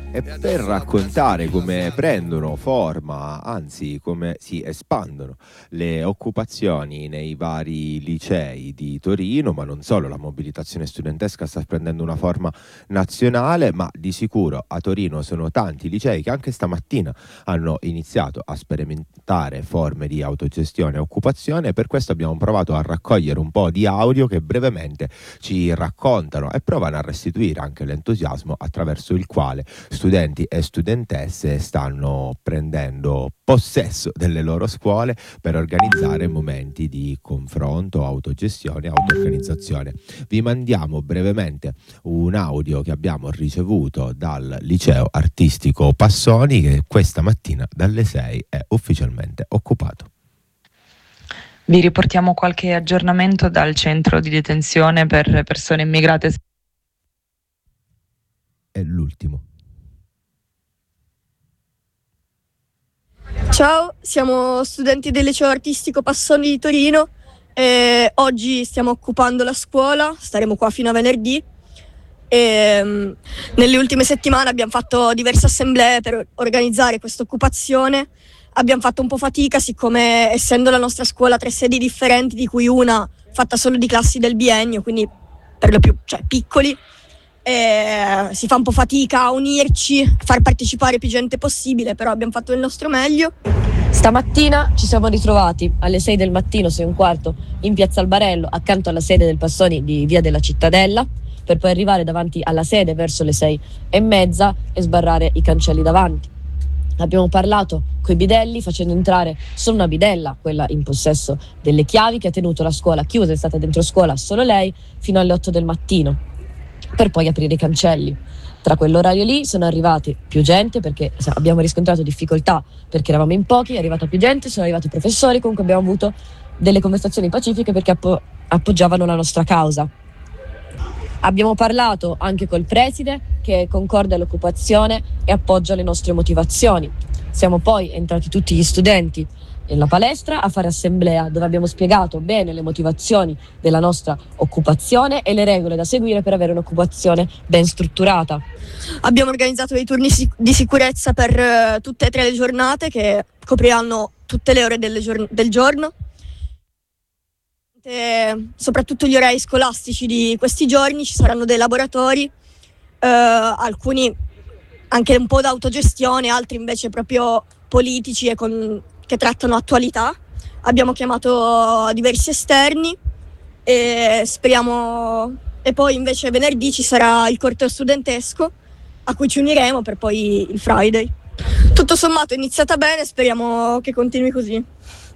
e per raccontare come prendono forma, anzi come si espandono le occupazioni nei vari licei di Torino, ma non solo, la mobilitazione studentesca sta prendendo una forma nazionale, ma di sicuro a Torino sono tanti licei che anche stamattina hanno iniziato a sperimentare forme di autogestione e occupazione, e per questo abbiamo provato a raccogliere un po' di audio che brevemente ci raccontano e provano a restituire anche l'entusiasmo attraverso il quale studenti e studentesse stanno prendendo possesso delle loro scuole per organizzare momenti di confronto, autogestione e auto-organizzazione. Vi mandiamo brevemente un audio che abbiamo ricevuto dal liceo artistico Passoni, che questa mattina dalle 6 è ufficialmente occupato. Vi riportiamo qualche aggiornamento dal centro di detenzione per persone immigrate. È l'ultimo. Ciao, siamo studenti del liceo artistico Passoni di Torino e oggi stiamo occupando la scuola, staremo qua fino a venerdì e nelle ultime settimane abbiamo fatto diverse assemblee per organizzare questa occupazione. Abbiamo fatto un po' fatica siccome essendo la nostra scuola 3 sedi differenti, di cui una fatta solo di classi del biennio, quindi per lo più piccoli, si fa un po' fatica a unirci, far partecipare più gente possibile, però abbiamo fatto il nostro meglio. Stamattina ci siamo ritrovati alle 6 del mattino, 6:15, in piazza Albarello, accanto alla sede del Passoni di Via della Cittadella, per poi arrivare davanti alla sede verso le 6:30 e sbarrare i cancelli davanti. Abbiamo parlato coi bidelli, facendo entrare solo una bidella, quella in possesso delle chiavi, che ha tenuto la scuola chiusa, è stata dentro scuola solo lei fino alle 8 del mattino, per poi aprire i cancelli. Tra quell'orario lì sono arrivati più gente, perché abbiamo riscontrato difficoltà perché eravamo in pochi, è arrivata più gente, sono arrivati i professori, comunque abbiamo avuto delle conversazioni pacifiche perché appoggiavano la nostra causa. Abbiamo parlato anche col preside, che concorda all'occupazione e appoggia le nostre motivazioni. Siamo poi entrati tutti gli studenti nella palestra a fare assemblea, dove abbiamo spiegato bene le motivazioni della nostra occupazione e le regole da seguire per avere un'occupazione ben strutturata. Abbiamo organizzato dei turni di sicurezza per tutte e 3 le giornate, che copriranno tutte le ore del giorno. Soprattutto gli orari scolastici di questi giorni ci saranno dei laboratori, alcuni anche un po' d'autogestione, altri invece proprio politici e che trattano attualità. Abbiamo chiamato diversi esterni e speriamo, e poi invece venerdì ci sarà il corteo studentesco a cui ci uniremo per poi il Friday. Tutto sommato è iniziata bene, speriamo che continui così.